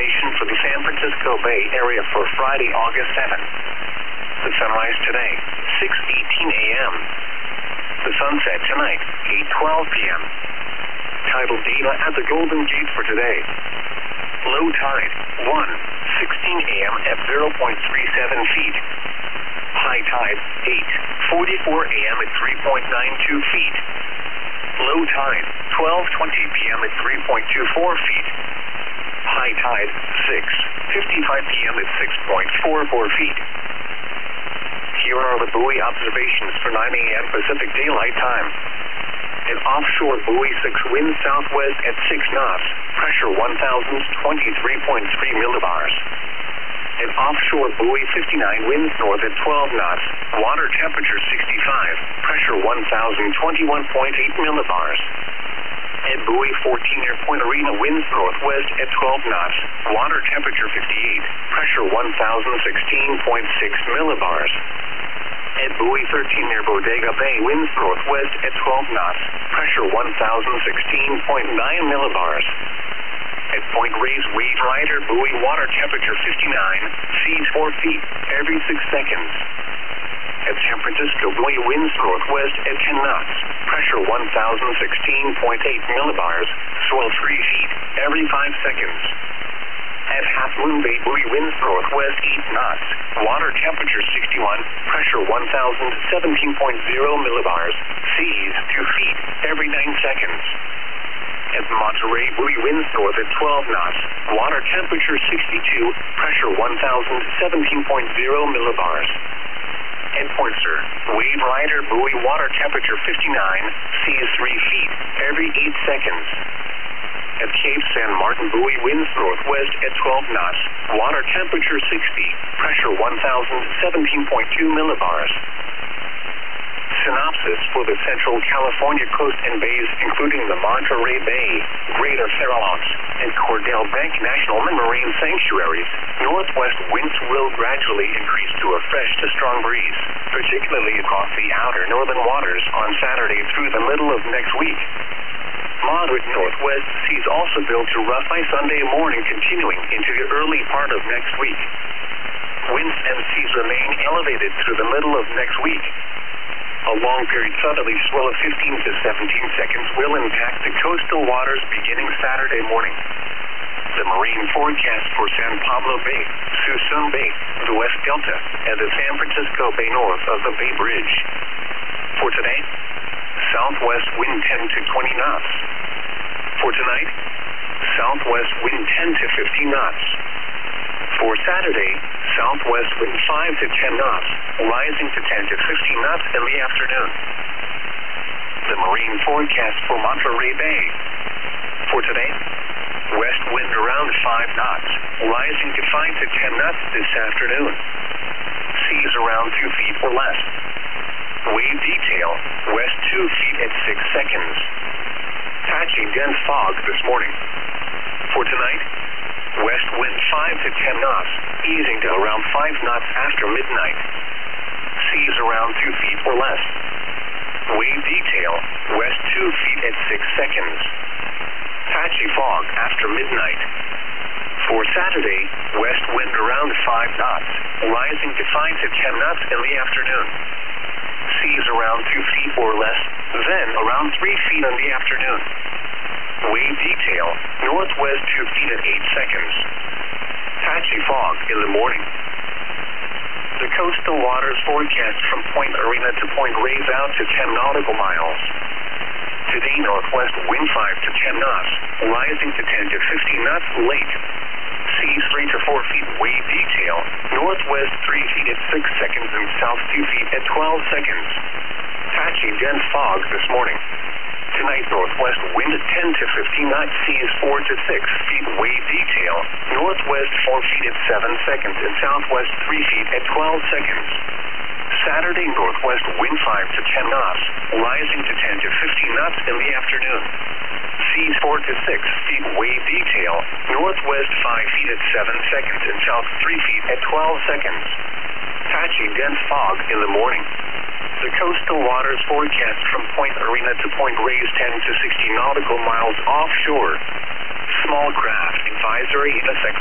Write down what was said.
observation for the San Francisco Bay Area for Friday, August 7th. The sunrise today, 6:18 a.m. The sunset tonight, 8:12 p.m. Tidal data at the Golden Gate for today. Low tide, 1:16 a.m. at 0.37 feet. High tide, 8:44 a.m. at 3.92 feet. Low tide, 12:20 p.m. at 3.24 feet. High tide, 6:55 p.m. at 6.44 feet. Here are the buoy observations for 9 a.m. Pacific Daylight Time. An offshore buoy 6 wind southwest at 6 knots, pressure 1,023.3 millibars. An offshore buoy 59 winds north at 12 knots, water temperature 65, pressure 1,021.8 millibars. At buoy 14 near Point Arena winds northwest at 12 knots, water temperature 58, pressure 1,016.6 millibars. At buoy 13 near Bodega Bay winds northwest at 12 knots, pressure 1,016.9 millibars. At Point Reyes Wave Rider buoy water temperature 59, seas 4 feet every 6 seconds. At San Francisco buoy winds northwest at 10 knots, pressure 1,016.8 millibars, swell 3 feet every 5 seconds. At Half Moon Bay buoy winds northwest 8 knots, water temperature 61, pressure 1,017.0 millibars, seas 2 feet every 9 seconds. At Monterey buoy winds north at 12 knots, water temperature 62, pressure 1,017.0 millibars. At Point Sur, Wave Rider buoy water temperature 59, seas 3 feet every 8 seconds. At Cape San Martin buoy winds northwest at 12 knots, water temperature 60, pressure 1,017.2 millibars. Synopsis for the Central California coast and bays, including the Monterey Bay, Greater Farallones, and Cordell Bank National Marine Sanctuaries, northwest winds will gradually increase to a fresh to strong breeze, particularly across the outer northern waters on Saturday through the middle of next week. Moderate northwest seas also build to rough by Sunday morning, continuing into the early part of next week. Winds and seas remain elevated through the middle of next week. A long-period southerly swell of 15 to 17 seconds will impact the coastal waters beginning Saturday morning. The marine forecast for San Pablo Bay, Suisun Bay, the West Delta, and the San Francisco Bay north of the Bay Bridge. For today, southwest wind 10 to 20 knots. For tonight, southwest wind 10 to 15 knots. For Saturday, southwest wind 5 to 10 knots, rising to 10 to 15 knots in the afternoon. The marine forecast for Monterey Bay. For today, west wind around 5 knots, rising to 5 to 10 knots this afternoon. Seas around 2 feet or less. Wave detail, west 2 feet at 6 seconds. Patchy dense fog this morning. For tonight, west wind 5 to 10 knots, easing to around 5 knots after midnight. Seas around 2 feet or less. Wave detail, west 2 feet at 6 seconds. Patchy fog after midnight. For Saturday, west wind around 5 knots, rising to 5 to 10 knots in the afternoon. Seas around 2 feet or less, then around 3 feet in the afternoon. Wave detail, northwest 2 feet at 8 seconds. Patchy fog in the morning. The coastal waters forecast from Point Arena to Point Reyes out to 10 nautical miles. Today, northwest wind 5 to 10 knots, rising to 10 to 15 knots late. Seas 3 to 4 feet wave detail, northwest 3 feet at 6 seconds and south 2 feet at 12 seconds. Patchy dense fog this morning. Tonight, northwest wind 10 to 15 knots, seas 4 to 6 feet wave detail, northwest 4 feet at 7 seconds and southwest 3 feet at 12 seconds. Saturday, northwest wind 5 to 10 knots, rising to 10 to 15 knots in the afternoon. Seas 4 to 6 feet wave detail, northwest 5 feet at 7 seconds and south 3 feet at 12 seconds. Patchy dense fog in the morning. The coastal waters forecast from Point Arena to Point Reyes 10 to 60 nautical miles offshore. Small craft advisory in effect.